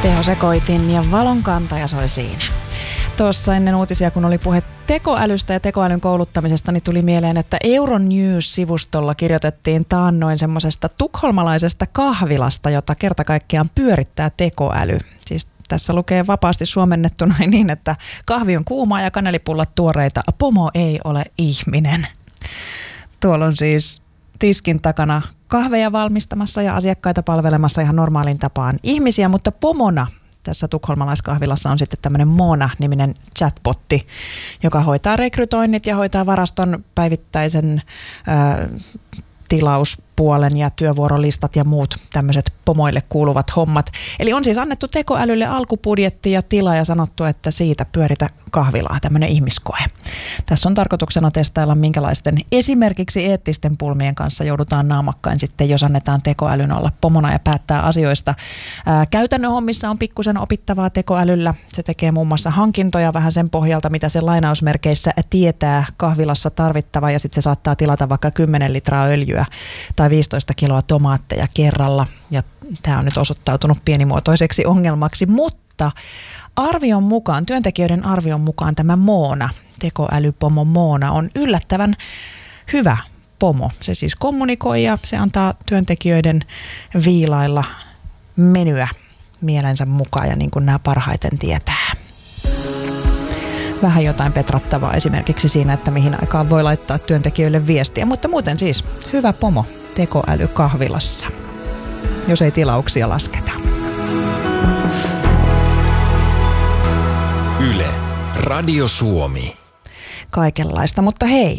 Tehosekoitin ja valonkantaja soi siinä. Tuossa ennen uutisia, kun oli puhe tekoälystä ja tekoälyn kouluttamisesta, niin tuli mieleen, että Euronews-sivustolla kirjoitettiin taannoin semmoisesta tukholmalaisesta kahvilasta, jota kerta kaikkiaan pyörittää tekoäly. Siis tässä lukee vapaasti suomennettuna niin, että kahvi on kuumaa ja kanelipullat tuoreita. Pomo ei ole ihminen. Tuolla on siis tiskin takana kahveja valmistamassa ja asiakkaita palvelemassa ihan normaalin tapaan ihmisiä, mutta pomona tässä tukholmalaiskahvilassa on sitten tämmöinen Mona-niminen chatbotti, joka hoitaa rekrytoinnit ja hoitaa varaston päivittäisen tilauspuolen ja työvuorolistat ja muut tämmöiset pomoille kuuluvat hommat. Eli on siis annettu tekoälylle alkubudjetti ja tila ja sanottu, että siitä pyöritä kahvilaa, tämmöinen ihmiskoe. Tässä on tarkoituksena testailla, minkälaisten esimerkiksi eettisten pulmien kanssa joudutaan naamakkain sitten, jos annetaan tekoälyn olla pomona ja päättää asioista. Käytännön hommissa on pikkusen opittavaa tekoälyllä. Se tekee muun muassa hankintoja vähän sen pohjalta, mitä se lainausmerkeissä tietää kahvilassa tarvittava, ja sitten se saattaa tilata vaikka 10 litraa öljyä tai 15 kiloa tomaatteja kerralla. Ja tämä on nyt osoittautunut pienimuotoiseksi ongelmaksi, mutta arvion mukaan, työntekijöiden arvion mukaan tämä Mona, tekoälypomo Mona, on yllättävän hyvä pomo. Se siis kommunikoi ja se antaa työntekijöiden viilailla menyä mielensä mukaan ja niin kuin nämä parhaiten tietää. Vähän jotain petrattavaa esimerkiksi siinä, että mihin aikaan voi laittaa työntekijöille viestiä, mutta muuten siis hyvä pomo tekoäly kahvilassa, jos ei tilauksia lasketa. Yle, Radio Suomi. Kaikenlaista, mutta hei,